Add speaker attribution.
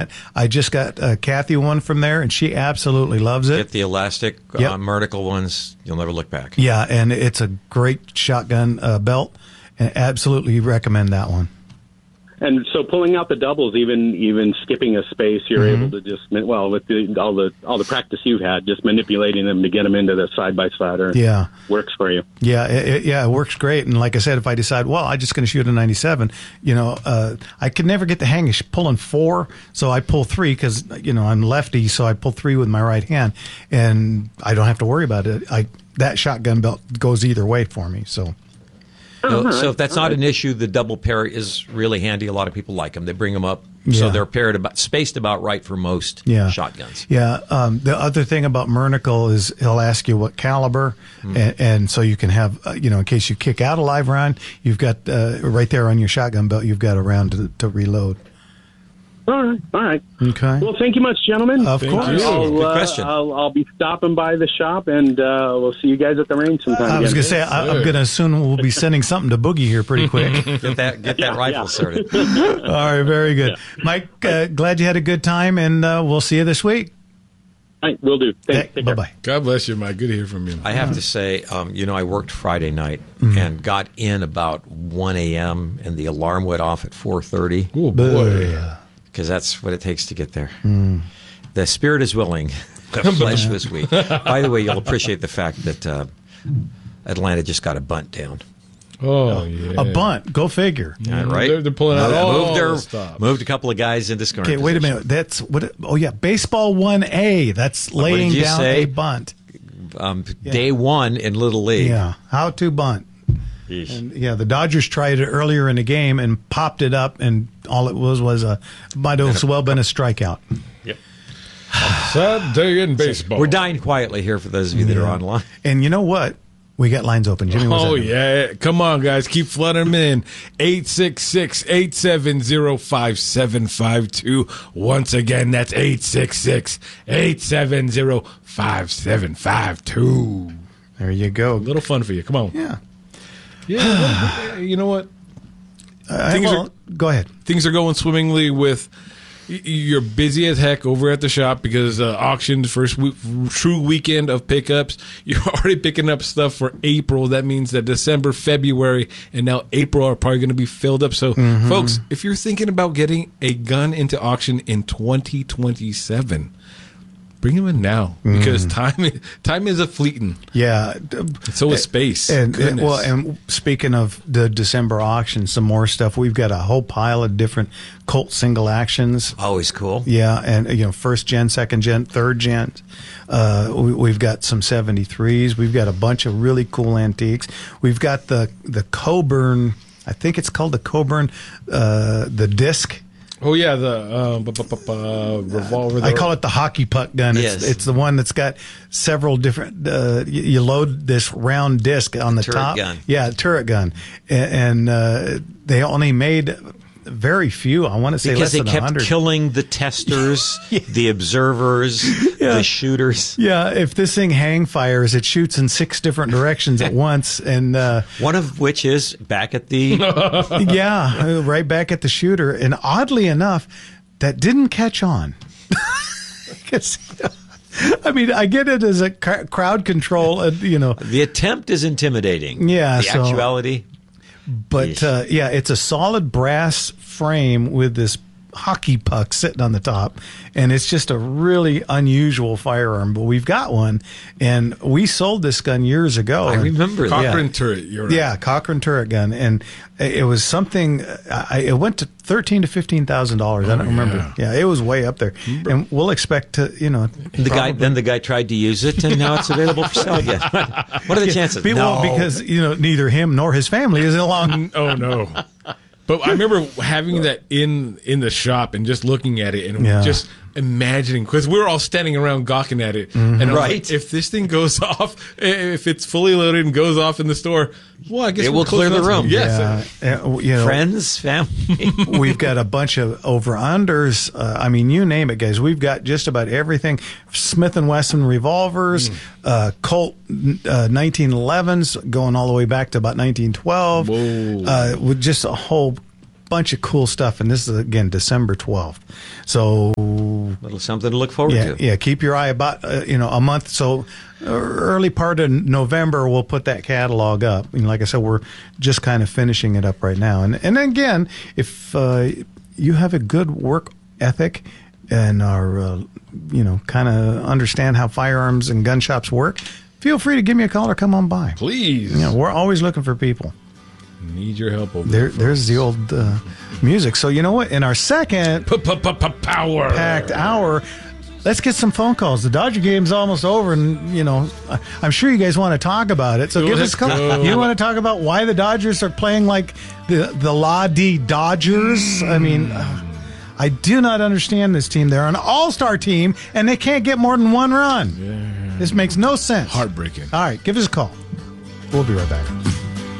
Speaker 1: I just got Kathy one from there, and she absolutely loves it.
Speaker 2: Get the elastic vertical ones. You'll never look back.
Speaker 1: Yeah, and it's a great shotgun belt, and absolutely recommend that one.
Speaker 3: And so pulling out the doubles, even skipping a space, you're able to just, with all the practice you've had, just manipulating them to get them into the side-by-sider.
Speaker 1: Yeah.
Speaker 3: Works for you.
Speaker 1: Yeah, it works great. And like I said, if I decide, well, I'm just going to shoot a 97, I could never get the hang of pulling 4, so I pull 3 because, I'm lefty, so I pull 3 with my right hand, and I don't have to worry about it. That shotgun belt goes either way for me, so...
Speaker 2: So if that's not an issue, the double pair is really handy. A lot of people like them. They bring them up, so they're spaced about right for most shotguns.
Speaker 1: Yeah. The other thing about Mernickel is he'll ask you what caliber, and so you can have, in case you kick out a live round, you've got right there on your shotgun belt, you've got a round to reload.
Speaker 3: All right.
Speaker 1: Okay.
Speaker 3: Well, thank you much, gentlemen.
Speaker 1: Of course.
Speaker 2: Good question.
Speaker 3: I'll be stopping by the shop, and we'll see you guys at the range sometime.
Speaker 1: I was going to say, I'm going to assume we'll be sending something to Boogie here pretty quick.
Speaker 2: Get that rifle started.
Speaker 1: All right, very good. Mike, glad you had a good time, and we'll see you this week.
Speaker 3: All right, will do. Thanks. Take care.
Speaker 1: Bye-bye.
Speaker 4: God bless you, Mike. Good to hear from you.
Speaker 2: I have to say, I worked Friday night and got in about 1 a.m., and the alarm went off at 4:30.
Speaker 4: Oh, boy.
Speaker 2: Because that's what it takes to get there. The spirit is willing, the flesh was weak. By the way, you'll appreciate the fact that Atlanta just got a bunt down.
Speaker 4: Oh, yeah.
Speaker 1: A bunt. Go figure.
Speaker 2: Yeah, right?
Speaker 4: They're pulling out all the stops.
Speaker 2: Moved a couple of guys into scoring
Speaker 1: Okay, wait a minute. That's what? Baseball 1A. That's laying down a bunt.
Speaker 2: Day one in Little League.
Speaker 1: Yeah, how to bunt. And the Dodgers tried it earlier in the game and popped it up, and all it was might as well been a strikeout.
Speaker 2: Yep.
Speaker 4: Sad day in baseball.
Speaker 2: We're dying quietly here for those of you that are online.
Speaker 1: And you know what? We got lines open. Jimmy,
Speaker 4: yeah. Come on, guys. Keep flooding them in. 866-870-5752. Once again, that's 866-870-5752.
Speaker 1: There you go.
Speaker 4: A little fun for you. Come on.
Speaker 1: Yeah.
Speaker 4: Yeah. You know what?
Speaker 1: Go ahead.
Speaker 4: Things are going swimmingly with... You're busy as heck over at the shop because auctions, first true weekend of pickups. You're already picking up stuff for April. That means that December, February, and now April are probably going to be filled up. So, folks, if you're thinking about getting a gun into auction in 2027, bring them in now because time is a fleeting.
Speaker 1: Yeah.
Speaker 4: So is space.
Speaker 1: And speaking of the December auction, some more stuff. We've got a whole pile of different Colt single actions.
Speaker 2: Always cool.
Speaker 1: Yeah, and first gen, second gen, third gen. We've got some 73s. We've got a bunch of really cool antiques. We've got the Coburn. I think it's called the Coburn, the disc.
Speaker 4: Oh, yeah, the revolver.
Speaker 1: I call it the hockey puck gun.
Speaker 2: Yes.
Speaker 1: It's the one that's got several different, you load this round disc on the top.
Speaker 2: Gun.
Speaker 1: Yeah, turret gun. And they only made very few. I want to say
Speaker 2: because
Speaker 1: less than 100.
Speaker 2: Because they kept killing the testers, the observers, the shooters.
Speaker 1: Yeah, if this thing hang fires, it shoots in 6 different directions at once. And
Speaker 2: one of which is back at the...
Speaker 1: right back at the shooter. And oddly enough, that didn't catch on. I get it as a crowd control,
Speaker 2: The attempt is intimidating.
Speaker 1: Yeah.
Speaker 2: The actuality...
Speaker 1: But it's a solid brass frame with this hockey puck sitting on the top, and it's just a really unusual firearm. But we've got one, and we sold this gun years ago.
Speaker 2: I remember that.
Speaker 4: Cochrane turret. You're right.
Speaker 1: Yeah, Cochrane turret gun, and it was something. It went to $13,000 to $15,000. I don't remember. Yeah, it was way up there, and we'll expect to.
Speaker 2: The guy tried to use it, and now it's available for sale again. What are the chances?
Speaker 1: Because neither him nor his family is along.
Speaker 4: Oh no. But I remember having that in the shop and just looking at it and just imagining, because we were all standing around gawking at it. And I was like, if this thing goes off, if it's fully loaded and goes off in the store, well, I guess
Speaker 2: it will clear the room.
Speaker 4: Yes.
Speaker 2: Friends, family.
Speaker 1: We've got a bunch of over-unders. You name it, guys. We've got just about everything. Smith & Wesson revolvers, Colt 1911s going all the way back to about 1912. With just a whole bunch of cool stuff, and this is again December 12th. So
Speaker 2: Little something to look forward to.
Speaker 1: yeah, keep your eye about a month. So early part of November, we'll put that catalog up. And like I said, we're just kind of finishing it up right now. And then again, if you have a good work ethic and are kind of understand how firearms and gun shops work, feel free to give me a call or come on by.
Speaker 4: Please.
Speaker 1: We're always looking for people.
Speaker 4: Need your help over
Speaker 1: there. There's the old music. So you know what? In our second
Speaker 4: power
Speaker 1: packed hour, let's get some phone calls. The Dodger game's almost over, and I'm sure you guys want to talk about it. So give us a call. You want to talk about why the Dodgers are playing like the La-Di Dodgers? I mean, I do not understand this team. They're an all-star team, and they can't get more than one run. Yeah. This makes no sense.
Speaker 4: Heartbreaking.
Speaker 1: All right, give us a call. We'll be right back.